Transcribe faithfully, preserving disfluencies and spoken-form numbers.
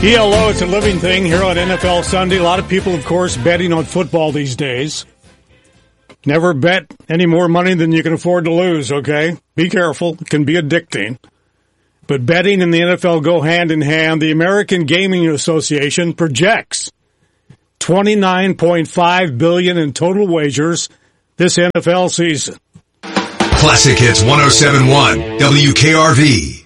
E L O, it's a living thing here on N F L Sunday. A lot of people, of course, betting on football these days. Never bet any more money than you can afford to lose, okay? Be careful. It can be addicting. But betting and the N F L go hand in hand. The American Gaming Association projects twenty-nine point five billion dollars in total wagers this N F L season. Classic Hits one oh seven point one, W K R V.